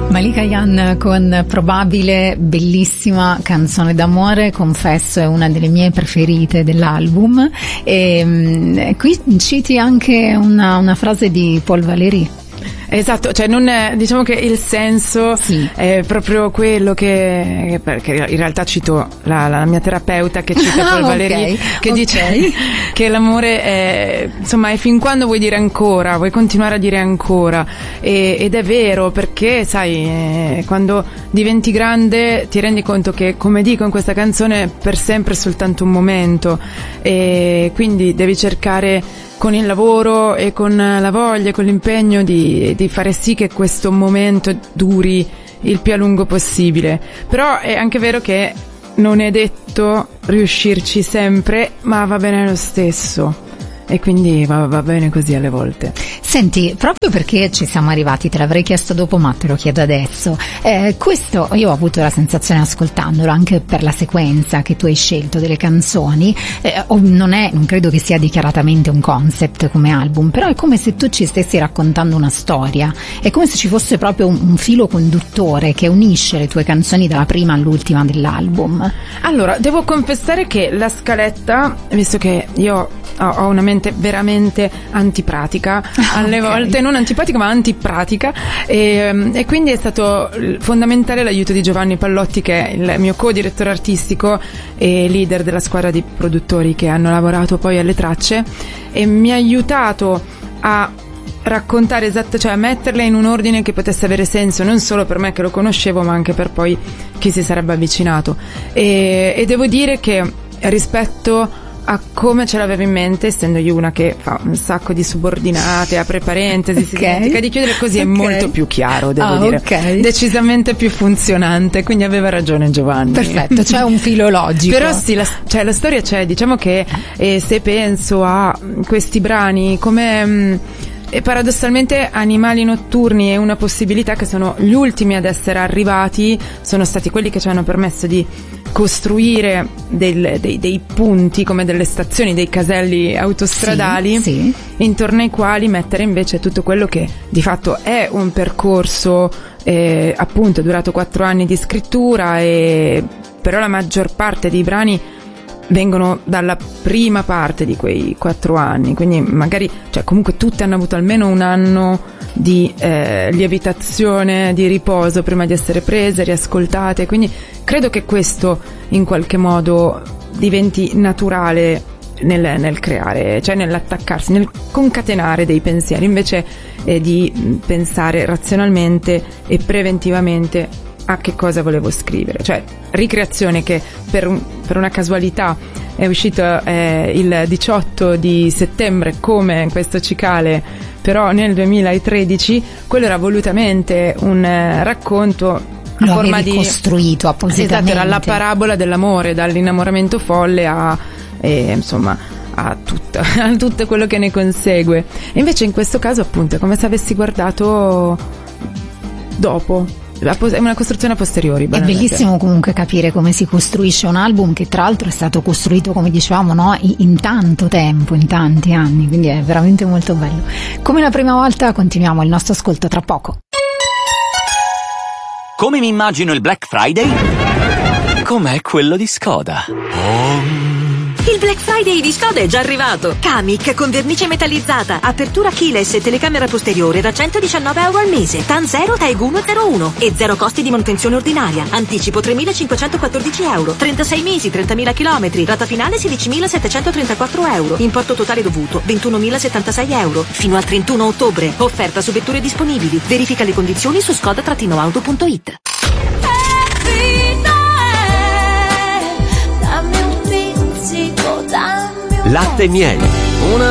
Malika Ayane con Probabile, bellissima canzone d'amore, confesso è una delle mie preferite dell'album. E qui citi anche una frase di Paul Valéry. Esatto, cioè non è, diciamo che il senso sì. È proprio quello che perché in realtà cito la mia terapeuta che cita Paul Valéry, che dice che l'amore è, insomma, è fin quando vuoi dire ancora, vuoi continuare a dire ancora, ed è vero, perché sai, quando diventi grande ti rendi conto che, come dico in questa canzone, per sempre è soltanto un momento, e quindi devi cercare con il lavoro e con la voglia e con l'impegno di fare sì che questo momento duri il più a lungo possibile. Però è anche vero che non è detto riuscirci sempre, ma va bene lo stesso. E quindi va bene così alle volte. Senti, proprio perché ci siamo arrivati, te l'avrei chiesto dopo ma te lo chiedo adesso, questo io ho avuto la sensazione ascoltandolo, anche per la sequenza che tu hai scelto delle canzoni, non credo che sia dichiaratamente un concept come album, però è come se tu ci stessi raccontando una storia, è come se ci fosse proprio un filo conduttore che unisce le tue canzoni dalla prima all'ultima dell'album. Allora, devo confessare che la scaletta, visto che io ho una mente veramente antipratica, alle volte non antipatica ma antipratica, e quindi è stato fondamentale l'aiuto di Giovanni Pallotti, che è il mio co-direttore artistico e leader della squadra di produttori che hanno lavorato poi alle tracce, e mi ha aiutato a raccontare cioè a metterle in un ordine che potesse avere senso non solo per me che lo conoscevo, ma anche per poi chi si sarebbe avvicinato, e devo dire che rispetto a come ce l'avevo in mente, essendo io una che fa un sacco di subordinate, apre parentesi, si dimentica di chiudere, così è molto più chiaro, devo dire, decisamente più funzionante, quindi aveva ragione Giovanni. Perfetto, c'è un filo logico. Però sì, la storia c'è, diciamo che se penso a questi brani come e paradossalmente Animali notturni è una possibilità, che sono gli ultimi ad essere arrivati, sono stati quelli che ci hanno permesso di costruire dei punti come delle stazioni, dei caselli autostradali, sì. Intorno ai quali mettere invece tutto quello che di fatto è un percorso appunto durato 4 anni di scrittura, però la maggior parte dei brani vengono dalla prima parte di quei 4 anni, quindi magari, cioè comunque tutte hanno avuto almeno un anno di lievitazione, di riposo prima di essere prese, riascoltate, quindi credo che questo in qualche modo diventi naturale nel creare, cioè nell'attaccarsi, nel concatenare dei pensieri, invece di pensare razionalmente e preventivamente a che cosa volevo scrivere. Cioè Ricreazione, che per una casualità è uscito il 18 di settembre come questo cicale, però nel 2013, quello era volutamente un racconto a lo forma avevi di costruito appositamente. Esatto, era la parabola dell'amore, dall'innamoramento folle insomma a tutto quello che ne consegue. E invece in questo caso appunto è come se avessi guardato dopo. È una costruzione a posteriori. È bellissimo comunque capire come si costruisce un album, che tra l'altro è stato costruito, come dicevamo, no, in tanto tempo, in tanti anni, quindi è veramente molto bello. Come la prima volta continuiamo il nostro ascolto tra poco. Come mi immagino il Black Friday? Com'è quello di Skoda? Il Black Friday di Skoda è già arrivato. Kamiq con vernice metallizzata, apertura keyless e telecamera posteriore da €119 al mese. TAN 0, TAEG 101 e 0 costi di manutenzione ordinaria. Anticipo €3.514, 36 mesi, 30.000 chilometri, rata finale €16.734. Importo totale dovuto €21.076. Fino al 31 ottobre. Offerta su vetture disponibili. Verifica le condizioni su skoda-auto.it. Latte e miele, una